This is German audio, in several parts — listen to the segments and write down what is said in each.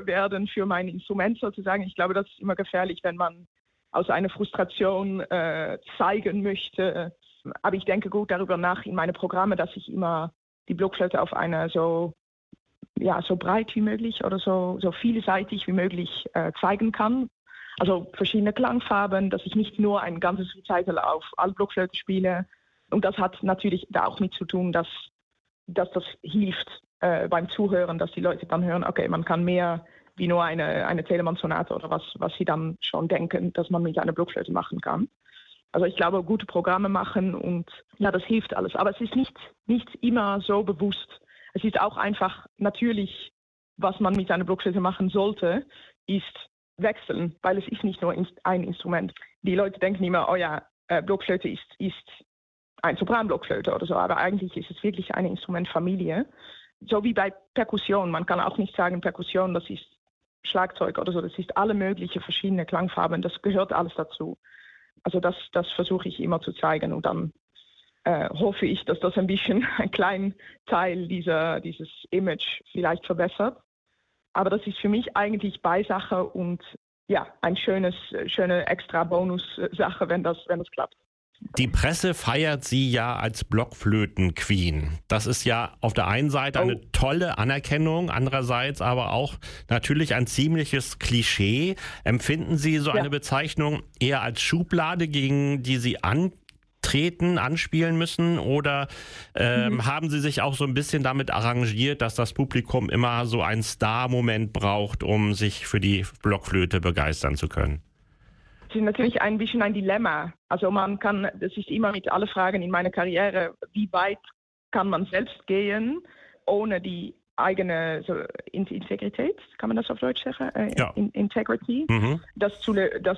werden für mein Instrument sozusagen. Ich glaube, das ist immer gefährlich, wenn man aus einer Frustration zeigen möchte. Aber ich denke gut darüber nach in meine Programme, dass ich immer die Blockflöte auf eine so breit wie möglich oder so vielseitig wie möglich zeigen kann. Also verschiedene Klangfarben, dass ich nicht nur ein ganzes Recital auf Altblockflöte spiele. Und das hat natürlich da auch mit zu tun, dass das hilft beim Zuhören, dass die Leute dann hören, okay, man kann mehr wie nur eine Telemann-Sonate oder was sie dann schon denken, dass man mit einer Blockflöte machen kann. Also ich glaube, gute Programme machen und ja, das hilft alles. Aber es ist nicht immer so bewusst. Es ist auch einfach natürlich, was man mit einer Blockflöte machen sollte, ist wechseln, weil es ist nicht nur ein Instrument. Die Leute denken immer, oh ja, Blockflöte ist ein Sopranblockflöte oder so, aber eigentlich ist es wirklich eine Instrumentfamilie. So wie bei Perkussion. Man kann auch nicht sagen, Perkussion, das ist Schlagzeug oder so, das ist alle möglichen verschiedene Klangfarben, das gehört alles dazu. Also das versuche ich immer zu zeigen und dann hoffe ich, dass das ein bisschen einen kleinen Teil dieses Image vielleicht verbessert. Aber das ist für mich eigentlich Beisache und ja, eine schöne extra Bonussache, wenn das klappt. Die Presse feiert Sie ja als Blockflöten-Queen. Das ist ja auf der einen Seite eine tolle Anerkennung, andererseits aber auch natürlich ein ziemliches Klischee. Empfinden Sie so eine Bezeichnung eher als Schublade, gegen die Sie anspielen müssen, oder haben Sie sich auch so ein bisschen damit arrangiert, dass das Publikum immer so einen Star-Moment braucht, um sich für die Blockflöte begeistern zu können? Es ist natürlich ein bisschen ein Dilemma. Also das ist immer mit allen Fragen in meiner Karriere, wie weit kann man selbst gehen, ohne die eigene Integrität, kann man das auf Deutsch sagen? Integrity, das zu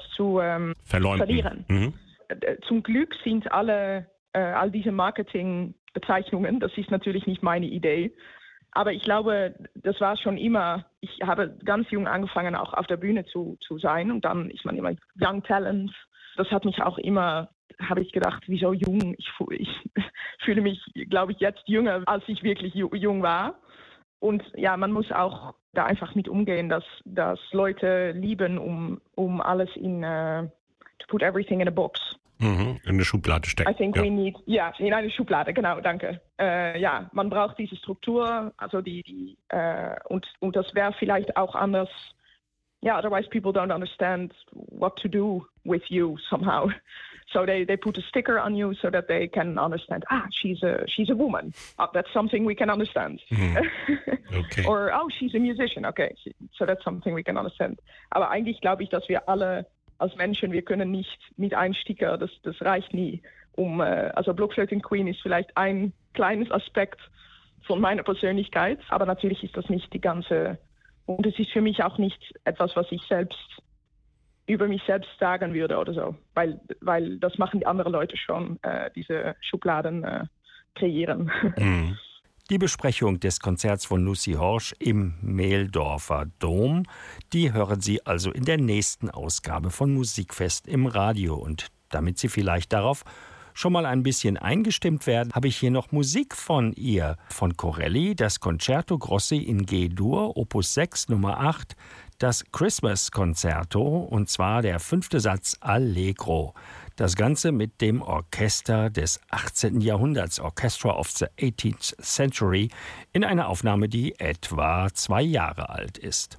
verlieren. Mhm. Zum Glück sind all diese Marketingbezeichnungen, das ist natürlich nicht meine Idee, aber ich glaube, das war schon immer, ich habe ganz jung angefangen, auch auf der Bühne zu sein und dann ist man immer Young Talent. Das hat mich auch immer, habe ich gedacht, wieso jung? Ich fühle mich, glaube ich, jetzt jünger, als ich wirklich jung war. Und ja, man muss auch da einfach mit umgehen, dass Leute lieben, um alles to put everything in a box. In eine Schublade stecken. I think we need, in eine Schublade, genau, danke. Man braucht diese Struktur, also und das wäre vielleicht auch anders. Otherwise people don't understand what to do with you somehow. So they put a sticker on you so that they can understand, she's a woman. That's something we can understand. Okay. Or, she's a musician. Okay, so that's something we can understand. Aber eigentlich glaube ich, dass wir alle als Menschen, wir können nicht mit einem Sticker, das reicht nie. Also Blockflöten Queen ist vielleicht ein kleines Aspekt von meiner Persönlichkeit, aber natürlich ist das nicht die ganze, und es ist für mich auch nicht etwas, was ich selbst über mich selbst sagen würde oder so, weil das machen die anderen Leute schon, diese Schubladen kreieren. Die Besprechung des Konzerts von Lucy Horsch im Mehldorfer Dom, die hören Sie also in der nächsten Ausgabe von Musikfest im Radio. Und damit Sie vielleicht darauf schon mal ein bisschen eingestimmt werden, habe ich hier noch Musik von ihr, von Corelli, das Concerto Grossi in G-Dur, Opus 6, Nummer 8, das Christmas-Concerto, und zwar der 5. Satz Allegro. Das Ganze mit dem Orchester des 18. Jahrhunderts, Orchestra of the 18th Century, in einer Aufnahme, die etwa 2 Jahre alt ist.